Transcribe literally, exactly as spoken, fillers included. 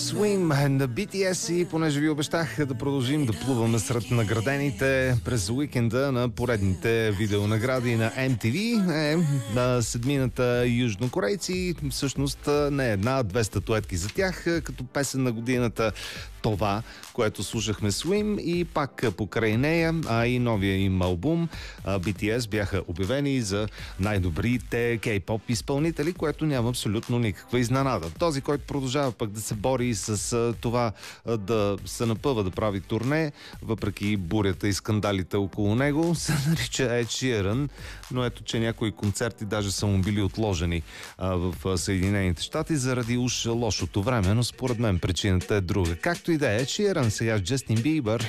Swim на Би Ти Ес и понеже ви обещах да продължим да плуваме сред наградените през уикенда на поредните видеонагради на Ем Ти Ви, е, на седмината южнокорейци, всъщност не една, две статуетки за тях, като песен на годината това, което слушахме Swim, и пак покрай нея, а и новия им албум Би Ти Ес бяха обявени за най-добрите кей-поп изпълнители, което няма абсолютно никаква изненада. Този, който продължава пък да се бори с това да се напъва да прави турне, въпреки бурята и скандалите около него, се нарича Ед Ширан, но ето, че някои концерти даже са му били отложени а, в Съединените щати заради уж лошото време, но според мен причината е друга. Както и да е, Ед Ширан сега с Джастин Бибър.